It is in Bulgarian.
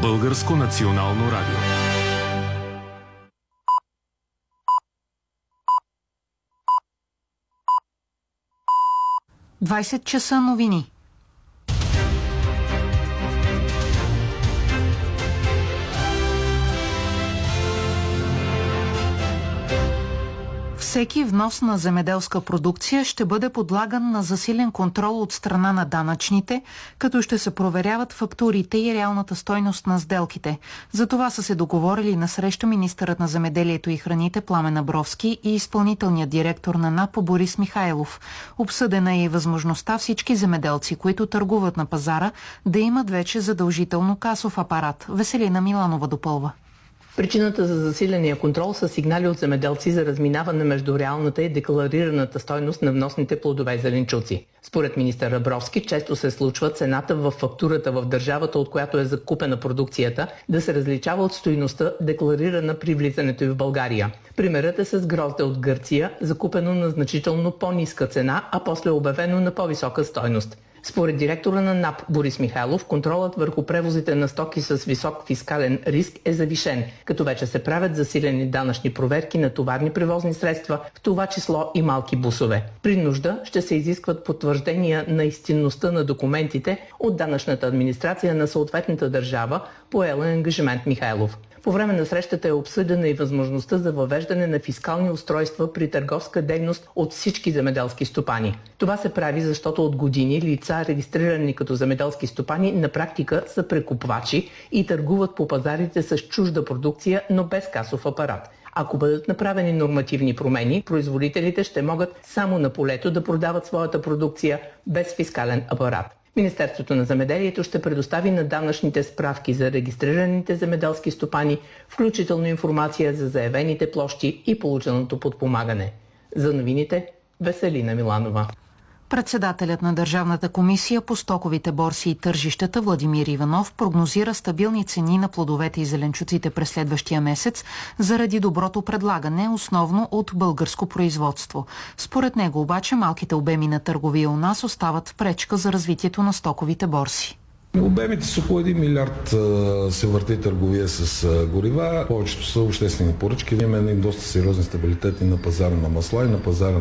Българско национално радио. 20 часа новини. Всеки внос на земеделска продукция ще бъде подлаган на засилен контрол от страна на данъчните, като ще се проверяват фактурите и реалната стойност на сделките. За това са се договорили на среща министърът на земеделието и храните Пламен Абровски и изпълнителният директор на НАП Борис Михайлов. Обсъдена е и възможността всички земеделци, които търгуват на пазара, да имат вече задължително касов апарат. Веселина Миланова допълва. Причината за засиления контрол са сигнали от земеделци за разминаване между реалната и декларираната стойност на вносните плодове и зеленчуци. Според министър Абровски, често се случва цената в фактурата в държавата, от която е закупена продукцията, да се различава от стойността, декларирана при влизането й в България. Примерът е с грозде от Гърция, закупено на значително по-ниска цена, а после обявено на по-висока стойност. Според директора на НАП Борис Михайлов, контролът върху превозите на стоки с висок фискален риск е завишен, като вече се правят засилени данъчни проверки на товарни превозни средства, в това число и малки бусове. При нужда ще се изискват потвърждения на истинността на документите от данъчната администрация на съответната държава, поела ангажимент Михайлов. По време на срещата е обсъдена и възможността за въвеждане на фискални устройства при търговска дейност от всички земеделски стопани. Това се прави, защото от години лица, регистрирани като земеделски стопани, на практика са прекупвачи и търгуват по пазарите с чужда продукция, но без касов апарат. Ако бъдат направени нормативни промени, производителите ще могат само на полето да продават своята продукция без фискален апарат. Министерството на земеделието ще предостави на данъчните справки за регистрираните земеделски стопани, включително информация за заявените площи и полученото подпомагане. За новините Веселина Миланова. Председателят на Държавната комисия по стоковите борси и тържищата Владимир Иванов прогнозира стабилни цени на плодовете и зеленчуците през следващия месец заради доброто предлагане, основно от българско производство. Според него обаче малките обеми на търговия у нас остават пречка за развитието на стоковите борси. Обемите с около 1 милиард се върти търговия с горива. Повечето са обществени поръчки. Имаме доста сериозни стабилитети на пазара на масла и на пазара